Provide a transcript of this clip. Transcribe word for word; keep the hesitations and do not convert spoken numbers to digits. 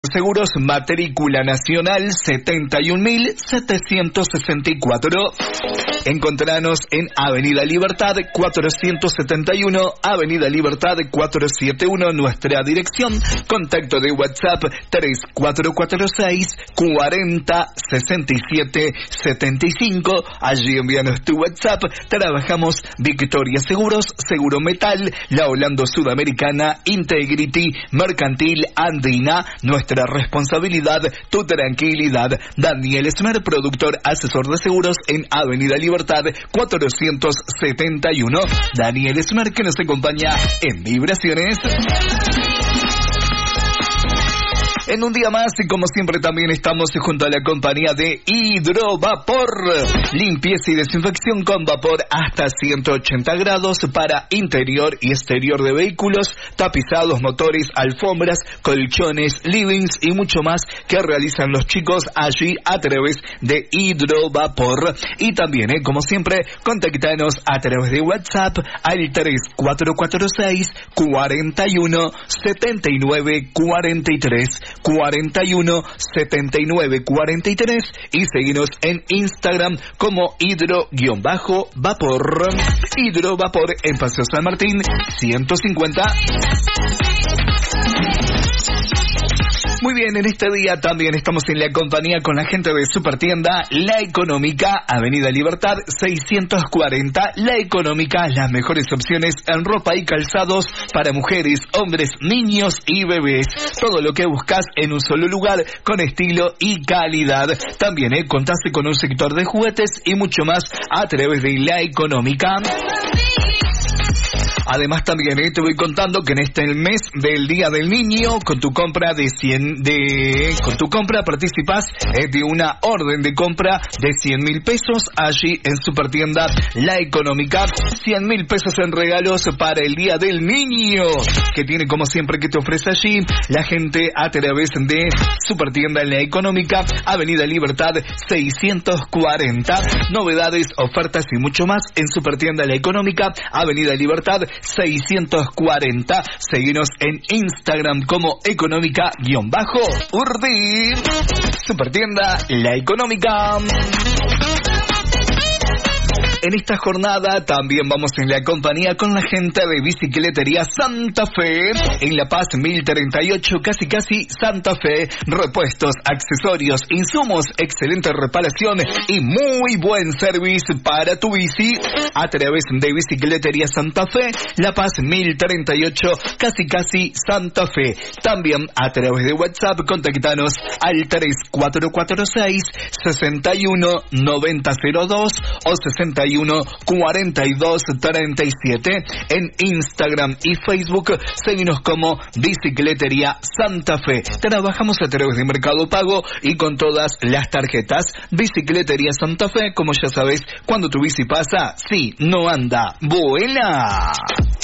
Seguros, matrícula nacional setenta y un mil setecientos sesenta y cuatro. Encontranos en Avenida Libertad cuatrocientos setenta y uno, Avenida Libertad cuatrocientos setenta y uno, nuestra dirección. Contacto de WhatsApp tres cuatro cuatro seis, cuarenta, sesenta y siete, setenta y cinco. Allí envíanos tu WhatsApp. Trabajamos Victoria Seguros, Seguro Metal, La Holando Sudamericana, Integrity, Mercantil Andina. Nuestra responsabilidad, tu tranquilidad. Daniel Esmer, productor, asesor de seguros en Avenida Libertad cuatrocientos setenta y uno. Daniel Esmer, que nos acompaña en Vibraciones. En un día más, y como siempre también estamos junto a la compañía de Hidrovapor. Limpieza y desinfección con vapor hasta ciento ochenta grados para interior y exterior de vehículos, tapizados, motores, alfombras, colchones, livings y mucho más que realizan los chicos allí a través de Hidrovapor. Y también, eh, como siempre, contactanos a través de WhatsApp al tres cuatro cuatro seis, cuarenta y uno, setenta y nueve, cuarenta y tres. cuarenta y uno, setenta y nueve, cuarenta y tres y seguinos en Instagram como hidro-vapor. Hidrovapor en Paseo San Martín ciento cincuenta. Muy bien, en este día también estamos en la compañía con la gente de Supertienda La Económica, Avenida Libertad seiscientos cuarenta. La Económica, las mejores opciones en ropa y calzados para mujeres, hombres, niños y bebés. Todo lo que buscas en un solo lugar con estilo y calidad. También eh, contaste con un sector de juguetes y mucho más a través de La Económica. Además también eh, te voy contando que en este mes del Día del Niño, con tu compra de cien de con tu compra participás eh, de una orden de compra de cien mil pesos allí en Supertienda La Económica. cien mil pesos en regalos para el Día del Niño, que tiene como siempre que te ofrece allí la gente a través de Supertienda La Económica, Avenida Libertad seiscientos cuarenta. Novedades, ofertas y mucho más en Supertienda La Económica, Avenida Libertad seiscientos cuarenta. Seguinos en Instagram como económica-urdi. Supertienda La Económica. En esta jornada también vamos en la compañía con la gente de Bicicletería Santa Fe, en La Paz mil treinta y ocho, casi casi Santa Fe. Repuestos, accesorios, insumos, excelente reparación y muy buen servicio para tu bici a través de Bicicletería Santa Fe, La Paz mil treinta y ocho, casi casi Santa Fe. También a través de WhatsApp, contactanos al tres cuatro cuatro seis, sesenta y uno, noventa cero dos o sesenta y uno, cuarenta y dos, treinta y siete. En Instagram y Facebook, seguinos como Bicicletería Santa Fe. Trabajamos a través de Mercado Pago y con todas las tarjetas. Bicicletería Santa Fe, como ya sabes, cuando tu bici pasa, sí, no anda, vuela.